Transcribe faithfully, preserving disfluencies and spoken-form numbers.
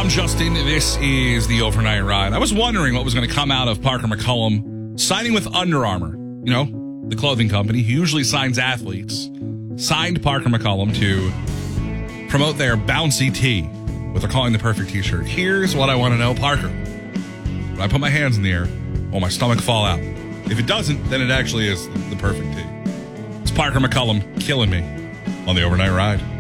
I'm Justin. This is the Overnight Ride. I was wondering what was going to come out of Parker McCollum signing with Under Armour. You know, the clothing company who usually signs athletes. Signed Parker McCollum to promote their bouncy tee, what they're calling the perfect t-shirt. Here's what I want to know, Parker. When I put my hands in the air, will my stomach fall out? If it doesn't, then it actually is the perfect tee. It's Parker McCollum killing me on the Overnight Ride.